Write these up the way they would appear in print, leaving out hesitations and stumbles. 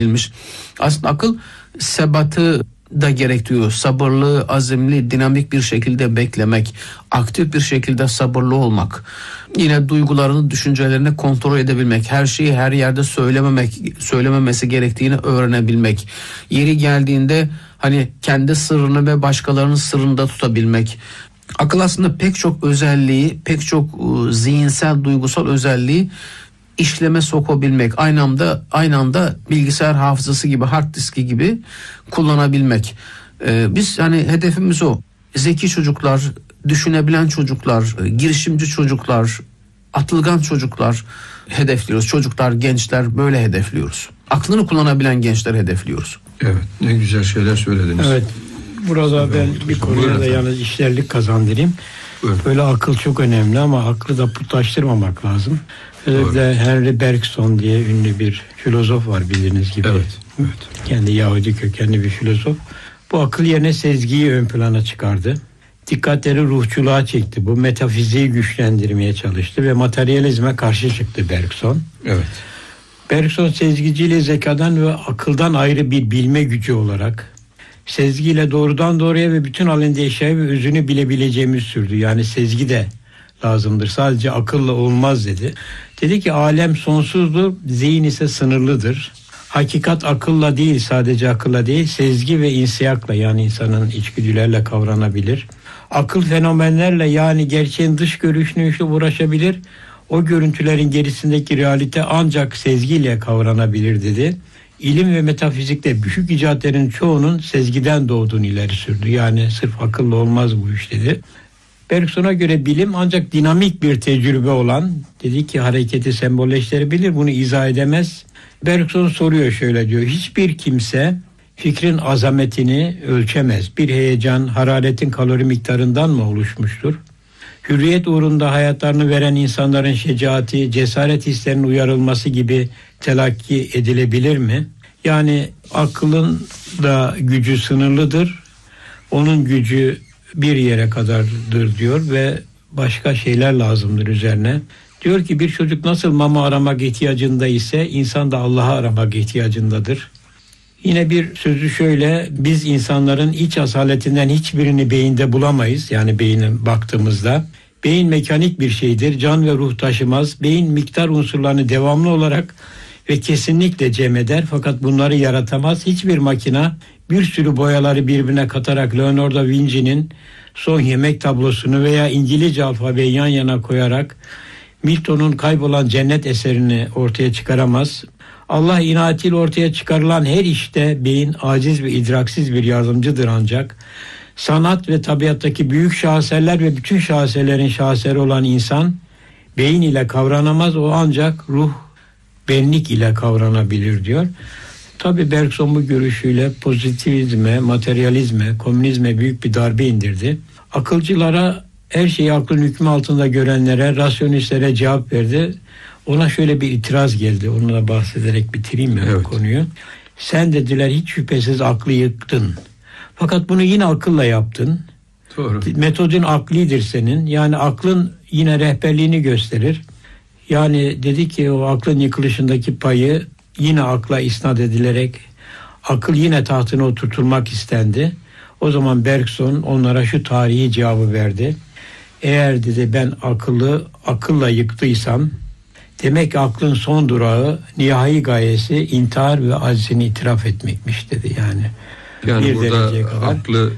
Aslında akıl sebatı da gerektiriyor. Sabırlı, azimli, dinamik bir şekilde beklemek, aktif bir şekilde sabırlı olmak. Yine duygularını, düşüncelerini kontrol edebilmek, her şeyi her yerde söylememesi gerektiğini öğrenebilmek. Yeri geldiğinde kendi sırrını ve başkalarının sırrını da tutabilmek. Akıl aslında pek çok özelliği, pek çok zihinsel, duygusal özelliği işleme sokabilmek, aynı anda bilgisayar hafızası gibi, hard diski gibi kullanabilmek. Biz hedefimiz o. Zeki çocuklar, düşünebilen çocuklar, girişimci çocuklar, atılgan çocuklar hedefliyoruz. Çocuklar, gençler böyle hedefliyoruz. Aklını kullanabilen gençler hedefliyoruz. Evet, ne güzel şeyler söylediniz. Evet, burada ben bir konuya da yalnız işlerlik kazandırayım. Buyurun. Böyle akıl çok önemli ama aklı da putlaştırmamak lazım. Özellikle Henry Bergson diye ünlü bir filozof var bildiğiniz gibi. Evet. Kendi Yahudi kökenli bir filozof. Bu akıl yerine sezgiyi ön plana çıkardı. Dikkatleri ruhçuluğa çekti. Bu metafiziği güçlendirmeye çalıştı ve materyalizme karşı çıktı Bergson. Evet. Bergson sezgiciyle zekadan ve akıldan ayrı bir bilme gücü olarak sezgiyle doğrudan doğruya ve bütün halinde eşyayı ve özünü bilebileceğimiz sürdü. Yani sezgi de lazımdır. Sadece akılla olmaz dedi. Dedi ki alem sonsuzdur, zihin ise sınırlıdır. Hakikat akılla değil, sadece akılla değil, sezgi ve insiyakla, yani insanın içgüdülerle kavranabilir. Akıl fenomenlerle, yani gerçeğin dış görünüşüyle uğraşabilir. O görüntülerin gerisindeki realite ancak sezgiyle kavranabilir dedi. İlim ve metafizikte büyük icatların çoğunun sezgiden doğduğunu ileri sürdü. Yani sırf akılla olmaz bu iş dedi. Bergson'a göre bilim ancak dinamik bir tecrübe olan, dedi ki hareketi sembolleştirebilir, bunu izah edemez. Bergson soruyor, şöyle diyor: hiçbir kimse fikrin azametini ölçemez. Bir heyecan hararetin kalori miktarından mı oluşmuştur? Hürriyet uğrunda hayatlarını veren insanların şecaati, cesaret hislerinin uyarılması gibi telakki edilebilir mi? Yani aklın da gücü sınırlıdır. Onun gücü bir yere kadardır diyor ve başka şeyler lazımdır üzerine. Diyor ki bir çocuk nasıl mama aramak ihtiyacında ise insan da Allah'ı aramak ihtiyacındadır. Yine bir sözü şöyle: biz insanların iç asaletinden hiçbirini beyinde bulamayız. Yani beyine baktığımızda beyin mekanik bir şeydir. Can ve ruh taşımaz. Beyin miktar unsurlarını devamlı olarak ve kesinlikle cem eder. Fakat bunları yaratamaz. Hiçbir makina bir sürü boyaları birbirine katarak Leonardo da Vinci'nin Son Yemek tablosunu veya İngilizce alfabeyi yan yana koyarak Milton'un Kaybolan Cennet eserini ortaya çıkaramaz. Allah inayetiyle ortaya çıkarılan her işte beyin aciz ve idraksiz bir yardımcıdır ancak. Sanat ve tabiattaki büyük şaheserler ve bütün şaheserlerin şaheseri olan insan beyin ile kavranamaz. O ancak ruh, benlik ile kavranabilir diyor. Tabii Bergson bu görüşüyle pozitivizme, materyalizme, komünizme büyük bir darbe indirdi. Akılcılara, her şeyi aklın hükmü altında görenlere, rasyonistlere cevap verdi. Ona şöyle bir itiraz geldi. Onunla bahsederek bitireyim mi bu konuyu? Sen dediler hiç şüphesiz aklı yıktın. Fakat bunu yine akılla yaptın. Doğru. Metodun aklidir senin. Yani aklın yine rehberliğini gösterir. Yani dedi ki o aklın yıkılışındaki payı yine akla isnat edilerek akıl yine tahtına oturtulmak istendi. O zaman Bergson onlara şu tarihi cevabı verdi. Eğer dedi ben akılla yıktıysam, demek ki aklın son durağı, nihai gayesi intihar ve aczini itiraf etmekmiş dedi yani. Yani bir burada kadar. aklı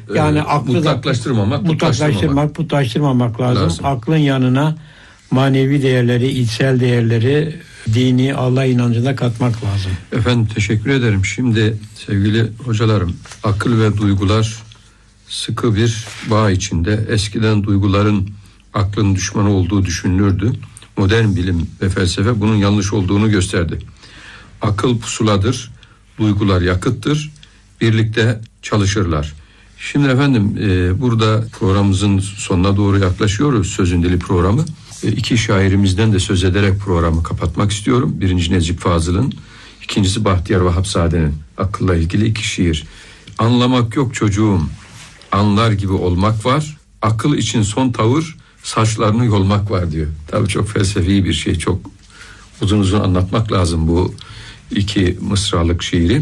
mutlaklaştırmamak lazım. Aklın yanına manevi değerleri, içsel değerleri, dini, Allah inancına katmak lazım. Efendim teşekkür ederim. Şimdi sevgili hocalarım, akıl ve duygular sıkı bir bağ içinde. Eskiden duyguların aklın düşmanı olduğu düşünülürdü. Modern bilim ve felsefe bunun yanlış olduğunu gösterdi. Akıl pusuladır, duygular yakıttır. Birlikte çalışırlar. Şimdi efendim burada programımızın sonuna doğru yaklaşıyoruz. Sözün Dili programı. İki şairimizden de söz ederek programı kapatmak istiyorum. Birinci Necip Fazıl'ın, ikincisi Bahtiyar Vahapzade'nin akılla ilgili iki şiir. Anlamak yok çocuğum, anlar gibi olmak var. Akıl için son tavır, saçlarını yolmak var diyor. Tabii çok felsefi bir şey, çok uzun uzun anlatmak lazım bu 2 mısralık şiiri.